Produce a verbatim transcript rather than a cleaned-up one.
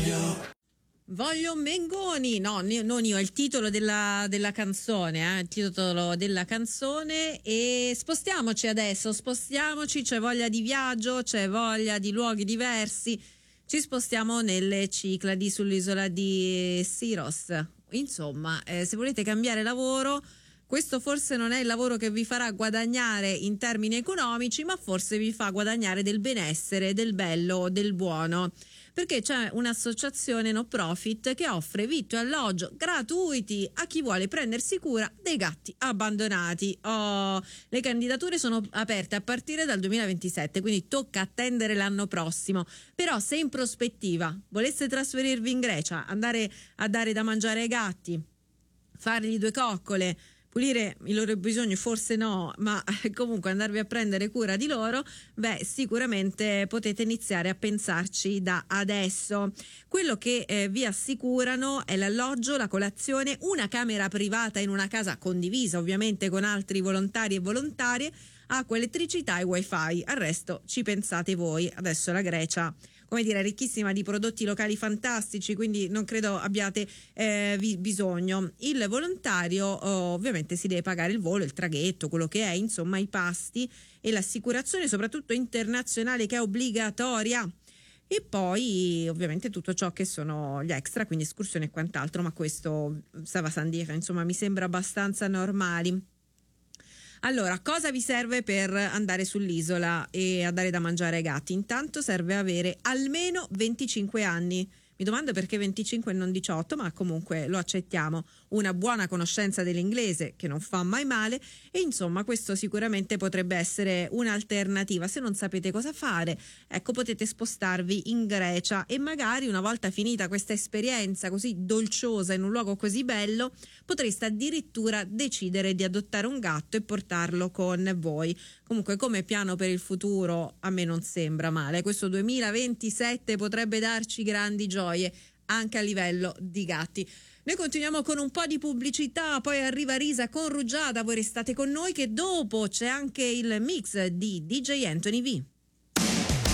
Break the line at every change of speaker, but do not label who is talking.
Voglio Mengoni, no, ne- non io, è il titolo della, della canzone, eh, il titolo della canzone. E spostiamoci adesso, spostiamoci, c'è voglia di viaggio, c'è voglia di luoghi diversi, ci spostiamo nelle Cicladi sull'isola di Siros. Insomma, eh, se volete cambiare lavoro, questo forse non è il lavoro che vi farà guadagnare in termini economici, ma forse vi fa guadagnare del benessere, del bello, del buono. Perché c'è un'associazione no profit che offre vitto e alloggio gratuiti a chi vuole prendersi cura dei gatti abbandonati. Oh, le candidature sono aperte a partire dal duemilaventisette, quindi tocca attendere l'anno prossimo. Però se in prospettiva volesse trasferirvi in Grecia, andare a dare da mangiare ai gatti, fargli due coccole, pulire i loro bisogni forse no, ma comunque andarvi a prendere cura di loro, beh, sicuramente potete iniziare a pensarci da adesso. Quello che eh, vi assicurano è l'alloggio, la colazione, una camera privata in una casa condivisa ovviamente con altri volontari e volontarie, acqua, elettricità e wifi. Al resto ci pensate voi. Adesso la Grecia, come dire, è ricchissima di prodotti locali fantastici, quindi non credo abbiate eh, vi- bisogno. Il volontario oh, ovviamente si deve pagare il volo, il traghetto, quello che è, insomma i pasti e l'assicurazione, soprattutto internazionale, che è obbligatoria. E poi ovviamente tutto ciò che sono gli extra, quindi escursioni e quant'altro, ma questo Sava Sandica, insomma, mi sembra abbastanza normali. Allora, cosa vi serve per andare sull'isola e a dare da mangiare ai gatti? Intanto serve avere almeno venticinque anni. Mi domando perché venticinque e non diciotto, ma comunque lo accettiamo. Una buona conoscenza dell'inglese, che non fa mai male, e insomma questo sicuramente potrebbe essere un'alternativa. Se non sapete cosa fare, ecco, potete spostarvi in Grecia e magari una volta finita questa esperienza così dolciosa in un luogo così bello, potreste addirittura decidere di adottare un gatto e portarlo con voi. Comunque, come piano per il futuro a me non sembra male. Questo duemilaventisette potrebbe darci grandi gioie anche a livello di gatti. Noi continuiamo con un po' di pubblicità, poi arriva Risa con Rugiada. Voi restate con noi che dopo c'è anche il mix di D J Anthony V.